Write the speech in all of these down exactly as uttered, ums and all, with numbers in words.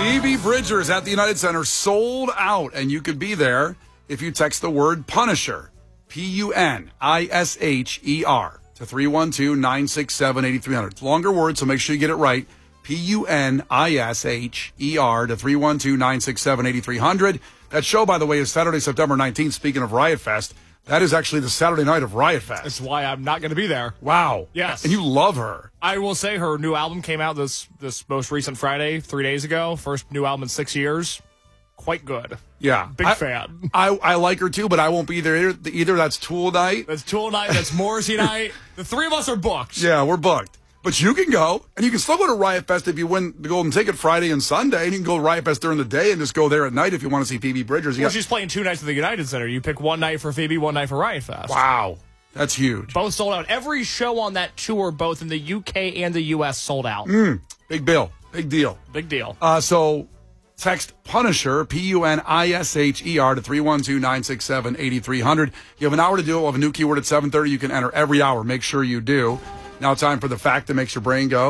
Phoebe Bridgers at the United Center sold out, and you could be there if you text the word Punisher, P U N I S H E R, to three one two, nine six seven, eight three zero zero. It's a longer word, so make sure you get it right. P U N I S H E R to three one two, nine six seven, eight three zero zero. That show, by the way, is Saturday, September nineteenth. Speaking of Riot Fest, that is actually the Saturday night of Riot Fest. That's why I'm not going to be there. Wow. Yes. And you love her. I will say her new album came out this this most recent Friday, three days ago. First new album in six years. Quite good. Yeah. Big I, fan. I, I like her too, but I won't be there either. either. That's Tool night. That's Tool night. That's Morrissey night. The three of us are booked. Yeah, we're booked. But you can go, and you can still go to Riot Fest if you win the Golden Ticket Friday and Sunday, and you can go to Riot Fest during the day and just go there at night if you want to see Phoebe Bridgers. You Well, got- she's playing two nights at the United Center. You pick one night for Phoebe, one night for Riot Fest. Wow. That's huge. Both sold out. Every show on that tour, both in the U K and the U S, sold out. Mm, big bill. Big deal. Big deal. Uh, so text Punisher, P U N I S H E R, to three one two, nine six seven, eight three zero zero. You have an hour to do it. We'll have a new keyword at seven thirty. You can enter every hour. Make sure you do. Now time for the fact that makes your brain go.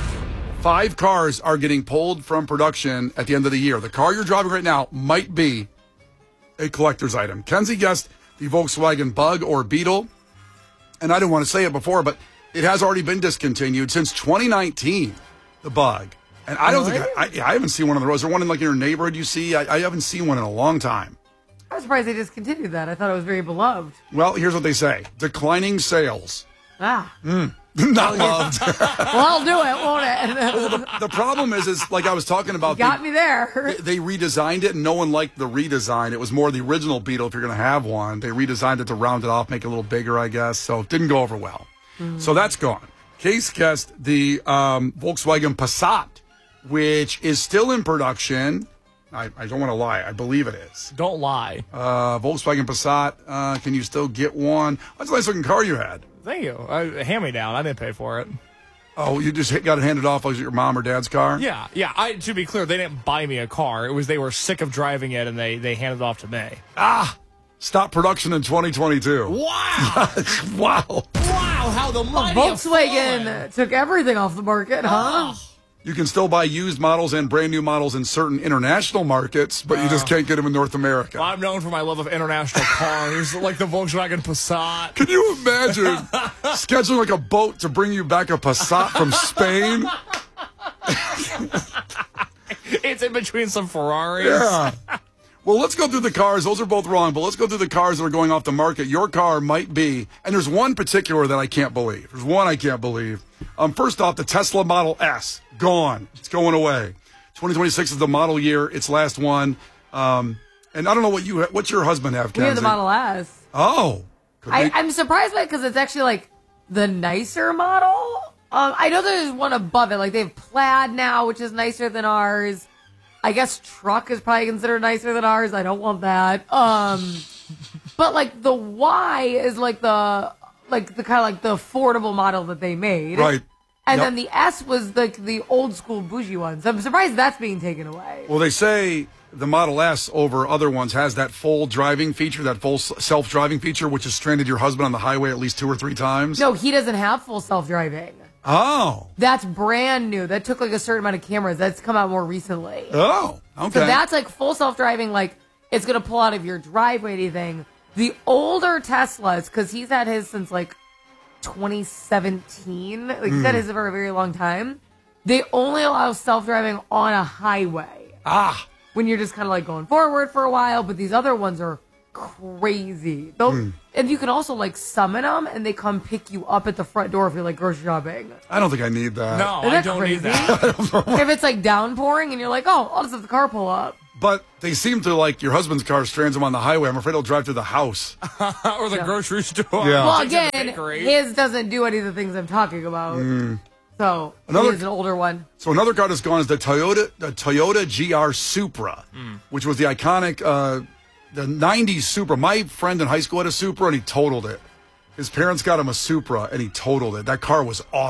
Five cars are getting pulled from production at the end of the year. The car you're driving right now might be a collector's item. Kenzie guessed the Volkswagen Bug or Beetle. And I didn't want to say it before, but it has already been discontinued since twenty nineteen, the Bug. And I don't Really? think, I, I haven't seen one on the road. Is there one in like your neighborhood you see? I, I haven't seen one in a long time. I was surprised they discontinued that. I thought it was very beloved. Well, here's what they say. Declining sales. Ah. Mm. Not loved. Well, I'll do it, won't it? Well, the, the problem is, is like I was talking about. Got they, me there. They, they redesigned it, and no one liked the redesign. It was more the original Beetle, if you're going to have one. They redesigned it to round it off, make it a little bigger, I guess. So it didn't go over well. Mm. So that's gone. Case guessed the um, Volkswagen Passat, which is still in production. I, I don't want to lie. I believe it is. Don't lie. Uh, Volkswagen Passat. Uh, can you still get one? That's a nice looking car you had. Thank you. Uh, hand me down. I didn't pay for it. Oh, you just hit, got it handed off as your mom or dad's car? Yeah, yeah. I, to be clear, they didn't buy me a car. It was they were sick of driving it, and they, they handed it off to me. Ah! Stop production in twenty twenty-two. Wow! Wow. Wow, how the money Volkswagen took everything off the market, huh? Oh. You can still buy used models and brand new models in certain international markets, but you just can't get them in North America. Well, I'm known for my love of international cars, like the Volkswagen Passat. Can you imagine scheduling like a boat to bring you back a Passat from Spain? It's in between some Ferraris. Yeah. Well, let's go through the cars. Those are both wrong, but let's go through the cars that are going off the market. Your car might be, and there's one particular that I can't believe. There's one I can't believe. Um, first off, the Tesla Model S, gone. It's going away. twenty twenty-six is the model year. It's last one. Um, and I don't know what you, what's your husband have, Kenzie? We have the Model S. Oh. I, they- I'm surprised by it because it's actually like the nicer model. Um, I know there's one above it. Like they have Plaid now, which is nicer than ours. I guess truck is probably considered nicer than ours. I don't want that. Um, but like the Y is like the like the kind of like the affordable model that they made, Right. And Yep. then the S was like the old school bougie one. So I'm surprised that's being taken away. Well, they say the Model S over other ones has that full driving feature, that full s- self-driving feature, which has stranded your husband on the highway at least two or three times. No, he doesn't have full self driving. Oh. That's brand new. That took like a certain amount of cameras. That's come out more recently. Oh. Okay. So that's like full self-driving, like it's going to pull out of your driveway and anything. The older Teslas, because he's had his since like twenty seventeen, like he's had his for a very long time, they only allow self-driving on a highway. Ah. When you're just kind of like going forward for a while, but these other ones are crazy. They'll, Mm. And you can also like summon them and they come pick you up at the front door if you're like grocery shopping. I don't think I need that. No, Isn't I that don't crazy? need that. If it's like downpouring and you're like, oh, I'll just have the car pull up. But they seem to like your husband's car strands him on the highway. I'm afraid he'll drive to the house. Or the Yeah. grocery store. Yeah. Well, Takes you to the again, bakery. his doesn't do any of the things I'm talking about. So Another- he is an older one. So another car that's gone is the Toyota, the Toyota G R Supra, which was the iconic, uh, the nineties Supra. My friend in high school had a Supra and he totaled it. His parents got him a Supra and he totaled it. That car was awesome.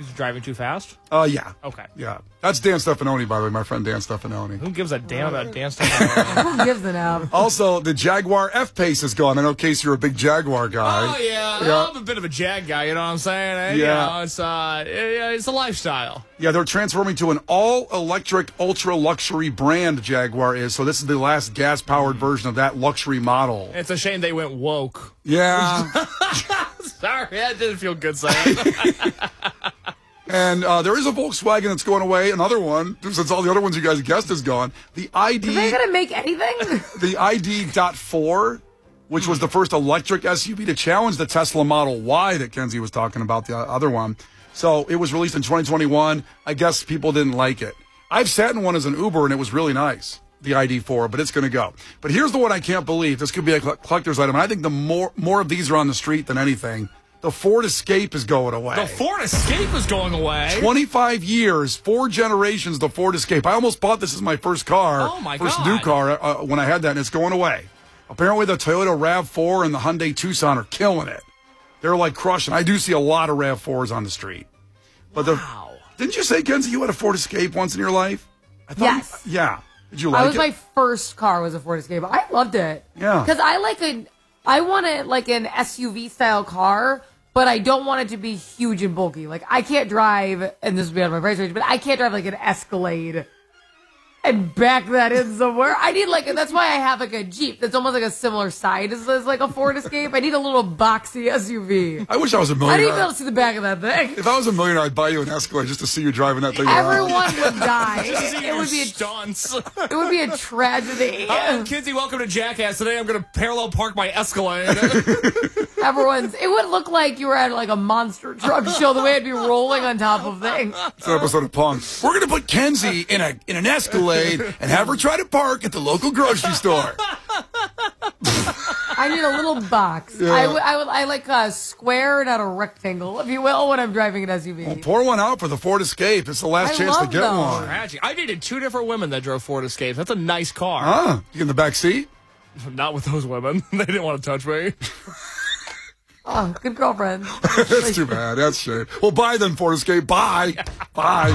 He's driving too fast? Uh, yeah. Okay. Yeah. That's Dan Stefanoni, by the way, my friend Dan Stefanoni. Who gives a damn about Dan Stefanoni? Who gives an F? Also, the Jaguar F-Pace is gone. I know, Casey, you're a big Jaguar guy. Oh, yeah. Yeah. I'm a bit of a Jag guy, you know what I'm saying? Eh, Yeah. You know, it's, uh, it- it's a lifestyle. Yeah, they're transforming to an all-electric, ultra-luxury brand, Jaguar is. So this is the last gas-powered version of that luxury model. It's a shame they went woke. Yeah. Sorry, that didn't feel good saying. And uh, there is a Volkswagen that's going away. Another one, since all the other ones you guys guessed is gone. The I D... Are they going to make anything? The I D four, which was the first electric S U V to challenge the Tesla Model Y that Kenzie was talking about, the other one. So it was released in twenty twenty-one. I guess people didn't like it. I've sat in one as an Uber, and it was really nice, the I D four, but it's going to go. But here's the one I can't believe. This could be a collector's item. And I think the more more of these are on the street than anything. The Ford Escape is going away. The Ford Escape is going away. twenty-five years, four generations, the Ford Escape. I almost bought this as my first car. Oh, my first God. new car uh, when I had that, and it's going away. Apparently, the Toyota RAV four and the Hyundai Tucson are killing it. They're like crushing. I do see a lot of RAV fours on the street. But Wow. the, didn't you say, Kenzie, you had a Ford Escape once in your life? I thought Yes. You, yeah. Did you like I was it? my first car was a Ford Escape. I loved it. Yeah. Because I like a, I wanted like an S U V style car, but I don't want it to be huge and bulky. Like I can't drive, and this would be out of my price range, but I can't drive like an Escalade and back that in somewhere. I need like, that's why I have like a Jeep that's almost like a similar size as, as like a Ford Escape. I need a little boxy S U V. I wish I was a I millionaire. need to be able to see the back of that thing. If I was a millionaire, I'd buy you an Escalade just to see you driving that thing around. Everyone would die. See It your would be a, stunts. it would be a tragedy. Hi, Kinsey, welcome to Jackass. Today I'm going to parallel park my Escalade. Everyone's. It would look like you were at like a monster truck show. The way I'd be rolling on top of things. It's an episode of Punk. We're gonna put Kenzie in a in an Escalade and have her try to park at the local grocery store. I need a little box. Yeah. I, w- I, would, I like a square, not a rectangle, if you will, when I'm driving an S U V. Well, pour one out for the Ford Escape. It's the last I chance to love get those. one. Tragic. I dated two different women that drove Ford Escapes. That's a nice car. Huh? You in the back seat? Not with those women. They didn't want to touch me. Oh, good girlfriend. That's too bad. That's shame. Well, bye then, Ford Escape. Bye. Bye.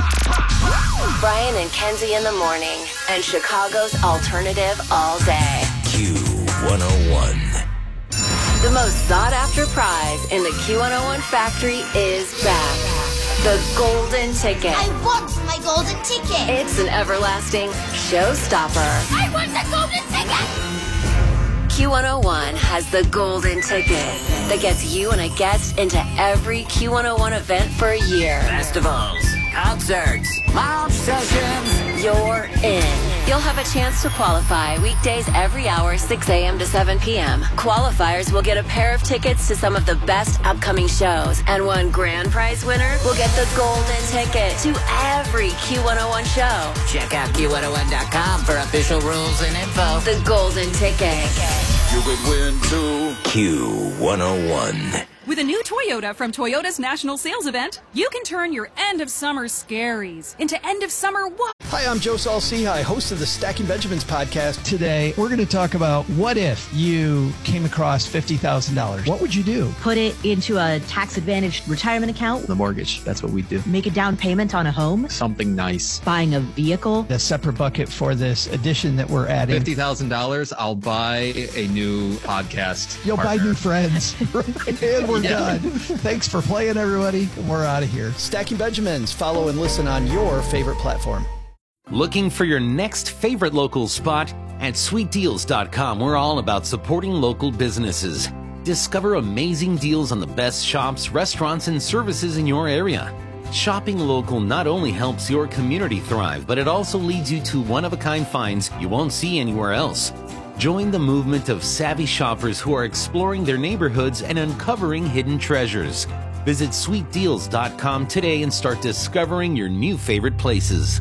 Brian and Kenzie in the morning, and Chicago's alternative all day. Q one oh one. The most sought-after prize in the Q one oh one factory is back. The Golden Ticket. I want my golden ticket. It's an everlasting showstopper. I want the golden ticket. Q one oh one has the Golden Ticket that gets you and a guest into every Q one oh one event for a year. Festivals, concerts, lounge sessions. You're in. You'll have a chance to qualify weekdays every hour, six a.m. to seven p.m. Qualifiers will get a pair of tickets to some of the best upcoming shows. And one grand prize winner will get the Golden Ticket to every Q one oh one show. Check out Q one oh one dot com for official rules and info. The Golden Ticket. You could win too. Q one oh one. With a new Toyota from Toyota's National Sales Event, you can turn your end-of-summer scaries into end-of-summer what? Hi, I'm Joe Saul-Sehy, host of the Stacking Benjamins podcast. Today, we're going to talk about what if you came across fifty thousand dollars. What would you do? Put it into a tax-advantaged retirement account. The mortgage. That's what we do. Make a down payment on a home. Something nice. Buying a vehicle. A separate bucket for this addition that we're adding. fifty thousand dollars, I'll buy a new podcast. You'll partner. buy new friends. And we're done. Thanks for playing, everybody. We're out of here. Stacking Benjamins. Follow and listen on your favorite platform. Looking for your next favorite local spot? At sweet deals dot com, we're all about supporting local businesses. Discover amazing deals on the best shops, restaurants, and services in your area. Shopping local not only helps your community thrive, but it also leads you to one-of-a-kind finds you won't see anywhere else. Join the movement of savvy shoppers who are exploring their neighborhoods and uncovering hidden treasures. Visit sweet deals dot com today and start discovering your new favorite places.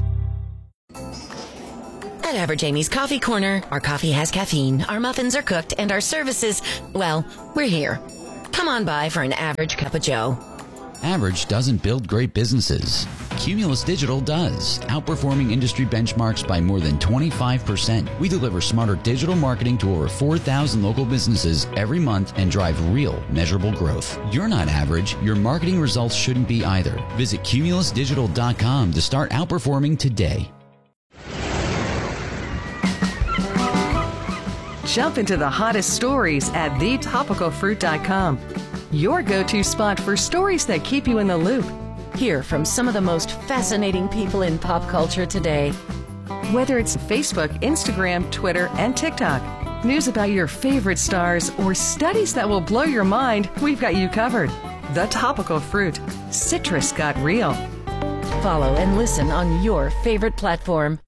At Average Amy's Coffee Corner, our coffee has caffeine, our muffins are cooked, and our services, well, we're here. Come on by for an average cup of joe. Average doesn't build great businesses. Cumulus Digital does, outperforming industry benchmarks by more than twenty-five percent. We deliver smarter digital marketing to over four thousand local businesses every month and drive real, measurable growth. You're not average. Your marketing results shouldn't be either. Visit cumulus digital dot com to start outperforming today. Jump into the hottest stories at the topical fruit dot com. Your go-to spot for stories that keep you in the loop. Hear from some of the most fascinating people in pop culture today. Whether it's Facebook, Instagram, Twitter, and TikTok, news about your favorite stars, or studies that will blow your mind, we've got you covered. The Topical Fruit. Citrus got real. Follow and listen on your favorite platform.